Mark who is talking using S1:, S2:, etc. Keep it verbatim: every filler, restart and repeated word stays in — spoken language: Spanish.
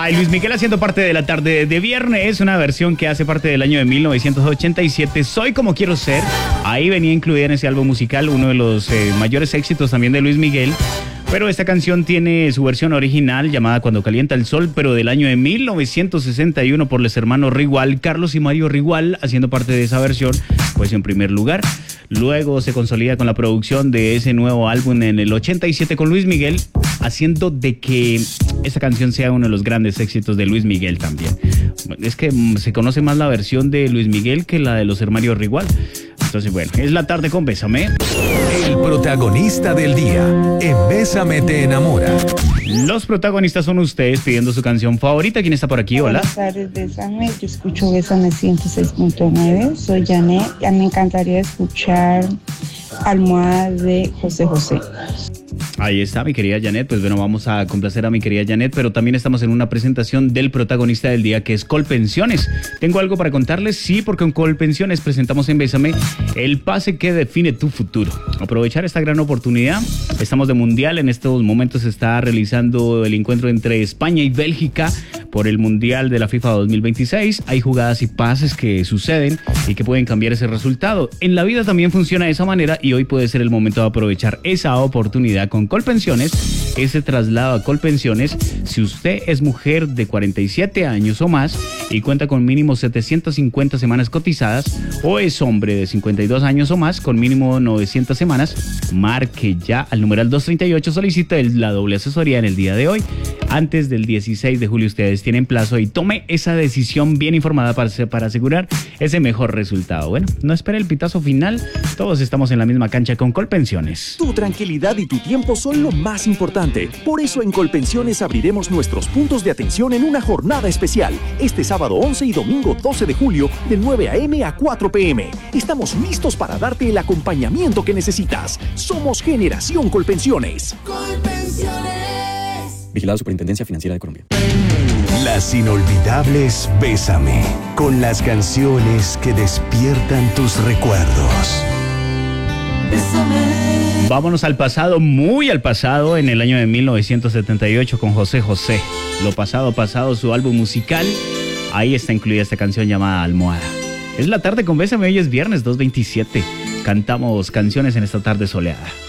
S1: Ay, Luis Miguel haciendo parte de la tarde de viernes, una versión que hace parte del año de mil novecientos ochenta y siete, Soy como quiero ser. Ahí venía incluida en ese álbum musical uno de los eh, mayores éxitos también de Luis Miguel. Pero esta canción tiene su versión original llamada Cuando calienta el sol, pero del año de mil novecientos sesenta y uno por los hermanos Rigual, Carlos y Mario Rigual, haciendo parte de esa versión, pues en primer lugar. Luego se consolida con la producción de ese nuevo álbum en el ochenta y siete con Luis Miguel, haciendo de que esa canción sea uno de los grandes éxitos de Luis Miguel también. Es que se conoce más la versión de Luis Miguel que la de los hermanos Rigual. Entonces, bueno, es la tarde con Bésame.
S2: El protagonista del día en Bésame te enamora.
S1: Los protagonistas son ustedes pidiendo su canción favorita. ¿Quién está por aquí? Hola.
S3: Buenas tardes, Bésame. Yo escucho Bésame ciento seis punto nueve. Soy Janet. Ya me encantaría escuchar Almohada de José José.
S1: Ahí está, mi querida Janet. Pues bueno, vamos a complacer a mi querida Janet, pero también estamos en una presentación del protagonista del día, que es Colpensiones. ¿Tengo algo para contarles? Sí, porque con Colpensiones presentamos en Bésame el pase que define tu futuro. Aprovechar esta gran oportunidad. Estamos de mundial. En estos momentos se está realizando el encuentro entre España y Bélgica por el Mundial de la FIFA dos mil veintiséis. Hay jugadas y pases que suceden y que pueden cambiar ese resultado. En la vida también funciona de esa manera y hoy puede ser el momento de aprovechar esa oportunidad con Colpensiones. Ese traslado a Colpensiones, si usted es mujer de cuarenta y siete años o más y cuenta con mínimo setecientas cincuenta semanas cotizadas, o es hombre de cincuenta y dos años o más con mínimo novecientas semanas, marque ya al numeral doscientos treinta y ocho, solicita la doble asesoría en el día de hoy. Antes del dieciséis de julio ustedes tienen plazo y tome esa decisión bien informada para, para asegurar ese mejor resultado. Bueno, no espere el pitazo final, todos estamos en la misma cancha con Colpensiones.
S4: Tu tranquilidad y tu tiempo son lo más importante. Por eso en Colpensiones abriremos nuestros puntos de atención en una jornada especial. Este sábado once y domingo doce de julio de nueve a eme a cuatro pe eme. Estamos listos para darte el acompañamiento que necesitas. Somos Generación Colpensiones.
S5: Colpensiones.
S6: Vigilado Superintendencia Financiera de Colombia.
S2: Las inolvidables Bésame, con las canciones que despiertan tus recuerdos.
S5: Bésame.
S1: Vámonos al pasado, muy al pasado, en el año de mil novecientos setenta y ocho con José José. Lo pasado, pasado, su álbum musical. Ahí está incluida esta canción llamada Almohada. Es la tarde con Bésame, hoy es viernes dos veintisiete. Cantamos canciones en esta tarde soleada.